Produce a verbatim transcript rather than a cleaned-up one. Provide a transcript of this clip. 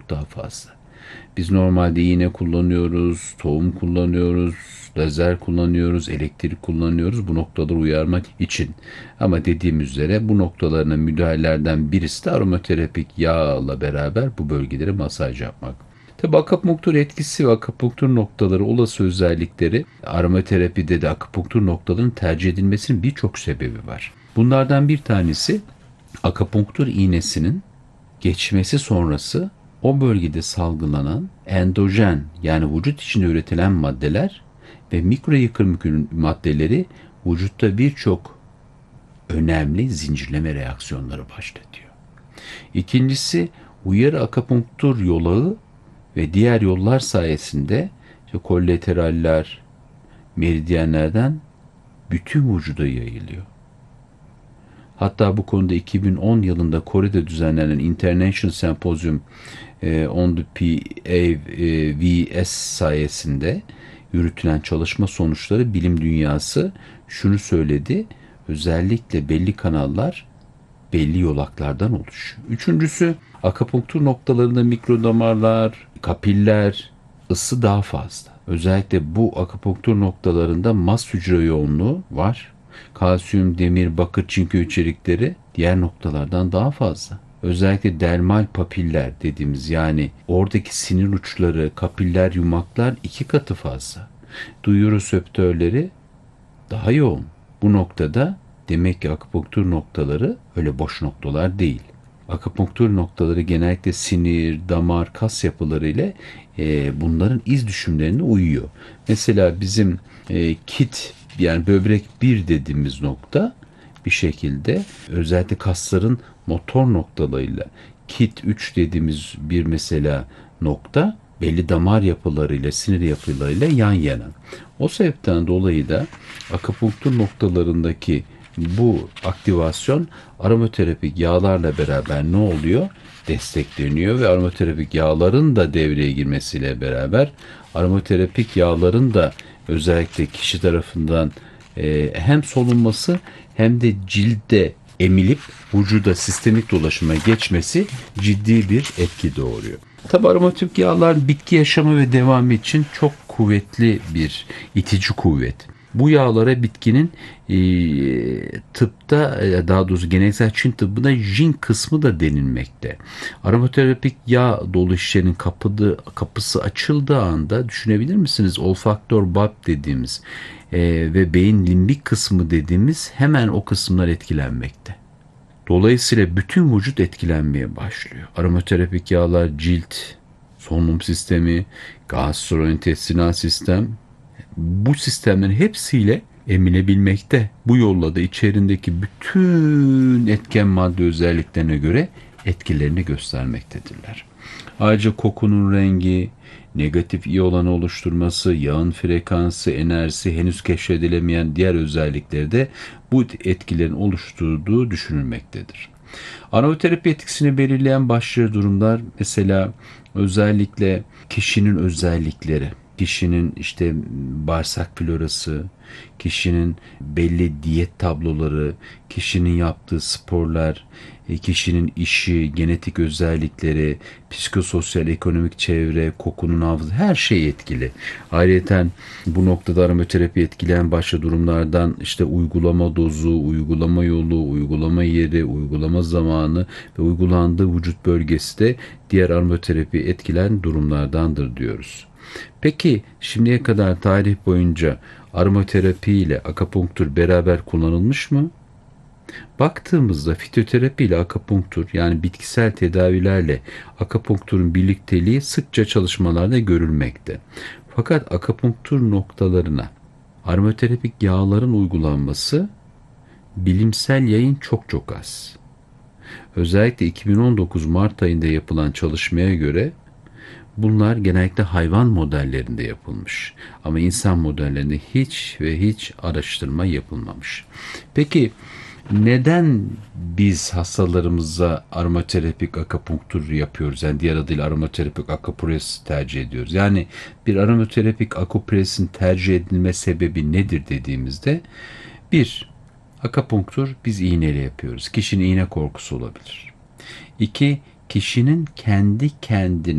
çok daha fazla. Biz normalde iğne kullanıyoruz, tohum kullanıyoruz, lazer kullanıyoruz, elektrik kullanıyoruz bu noktaları uyarmak için. Ama dediğim üzere bu noktalarına müdahalelerden birisi de aromaterapik yağla beraber bu bölgeleri masaj yapmak. Tabi akupunktur etkisi ve akupunktur noktaları olası özellikleri aromaterapide de akupunktur noktalarının tercih edilmesinin birçok sebebi var. Bunlardan bir tanesi akupunktur iğnesinin geçmesi sonrası o bölgede salgılanan endojen yani vücut içinde üretilen maddeler ve mikro yıkım maddeleri vücutta birçok önemli zincirleme reaksiyonları başlatıyor. İkincisi uyarı akupunktur yolu ve diğer yollar sayesinde işte kollateraller, meridyenlerden bütün vücuda yayılıyor. Hatta bu konuda iki bin on yılında Kore'de düzenlenen International Symposium e, on the P A V S sayesinde yürütülen çalışma sonuçları bilim dünyası şunu söyledi. Özellikle belli kanallar belli yolaklardan oluşuyor. Üçüncüsü akupunktur noktalarında mikrodamarlar, kapiller, ısı daha fazla. Özellikle bu akupunktur noktalarında mast hücre yoğunluğu var. Kalsiyum, demir, bakır, çinko içerikleri diğer noktalardan daha fazla. Özellikle dermal papiller dediğimiz yani oradaki sinir uçları, kapiller, yumaklar iki katı fazla. Duyu reseptörleri daha yoğun. Bu noktada demek ki akupunktur noktaları öyle boş noktalar değil. Akupunktur noktaları genellikle sinir, damar, kas yapıları ile e, bunların iz düşümlerine uyuyor. Mesela bizim e, kit yani böbrek bir dediğimiz nokta bir şekilde özellikle kasların motor noktalarıyla kit üç dediğimiz bir mesela nokta belli damar yapılarıyla, sinir yapılarıyla yan yana. O sebepten dolayı da akupunktur noktalarındaki bu aktivasyon aromaterapik yağlarla beraber ne oluyor? Destekleniyor ve aromaterapik yağların da devreye girmesiyle beraber aromaterapik yağların da özellikle kişi tarafından e, hem solunması hem de cilde emilip vücuda sistemik dolaşıma geçmesi ciddi bir etki doğuruyor. Tabi aromatik yağlar bitki yaşamı ve devamı için çok kuvvetli bir itici kuvvet. Bu yağlara bitkinin e, tıpta daha doğrusu geleneksel Çin tıbbında Jin kısmı da denilmekte. Aromaterapik yağ dolu şişenin kapıdı, kapısı açıldığı anda düşünebilir misiniz? Olfaktör bulb dediğimiz e, ve beyin limbik kısmı dediğimiz hemen o kısımlar etkilenmekte. Dolayısıyla bütün vücut etkilenmeye başlıyor. Aromaterapik yağlar cilt, solunum sistemi, gastrointestinal sistem bu sistemlerin hepsiyle emilebilmekte. Bu yolla da içerisindeki bütün etken madde özelliklerine göre etkilerini göstermektedirler. Ayrıca kokunun rengi, negatif iyonları oluşturması, yağın frekansı, enerjisi henüz keşfedilemeyen diğer özellikleri de bu etkilerin oluşturduğu düşünülmektedir. Aromaterapi etkisini belirleyen başlıca durumlar mesela özellikle kişinin özellikleri, kişinin işte bağırsak florası, kişinin belli diyet tabloları, kişinin yaptığı sporlar, kişinin işi, genetik özellikleri, psikososyal, ekonomik çevre, kokunun hafızası her şey etkili. Ayrıca bu noktada aromaterapi etkileyen başka durumlardan işte uygulama dozu, uygulama yolu, uygulama yeri, uygulama zamanı ve uygulandığı vücut bölgesi de diğer aromaterapi etkileyen durumlardandır diyoruz. Peki şimdiye kadar tarih boyunca aromaterapi ile akupunktur beraber kullanılmış mı? Baktığımızda fitoterapi ile akupunktur yani bitkisel tedavilerle akupunkturun birlikteliği sıkça çalışmalarda görülmekte. Fakat akupunktur noktalarına aromaterapik yağların uygulanması bilimsel yayın çok çok az. Özellikle iki bin on dokuz Mart ayında yapılan çalışmaya göre bunlar genellikle hayvan modellerinde yapılmış. Ama insan modellerinde hiç ve hiç araştırma yapılmamış. Peki neden biz hastalarımıza aromaterapik akupunktur yapıyoruz? Yani diğer adıyla aromaterapik akupres tercih ediyoruz. Yani bir aromaterapik akupresin tercih edilme sebebi nedir dediğimizde bir, akupunktur biz iğneyle yapıyoruz. Kişinin iğne korkusu olabilir. İki, kişinin kendi kendine